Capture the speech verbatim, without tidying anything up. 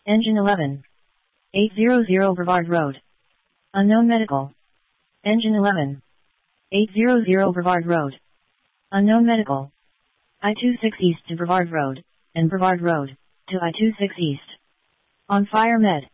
Engine eleven. eight hundred Brevard Road. Unknown medical. Engine eleven. eight hundred Brevard Road. Unknown medical. I twenty-six East to Brevard Road, and Brevard Road, to I twenty-six East. On fire med.